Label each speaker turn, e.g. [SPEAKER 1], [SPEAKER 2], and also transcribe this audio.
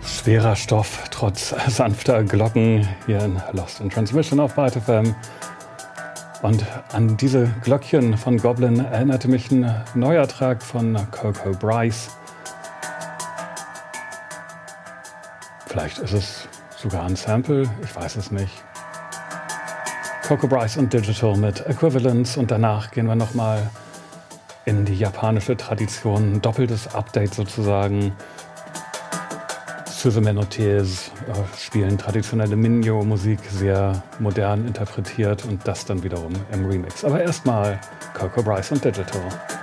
[SPEAKER 1] Schwerer Stoff, trotz sanfter Glocken hier in Lost in Transmission auf Byte FM. Und an diese Glöckchen von Goblin erinnerte mich ein neuer Track von Coco Bryce. Vielleicht ist es sogar ein Sample, ich weiß es nicht. Coco Bryce und Digital mit Equivalence, und danach gehen wir nochmal in die japanische Tradition, ein doppeltes Update sozusagen. Suzume no Tears spielen traditionelle Minyo-Musik sehr modern interpretiert und das dann wiederum im Remix. Aber erstmal Coco Bryce und Digital.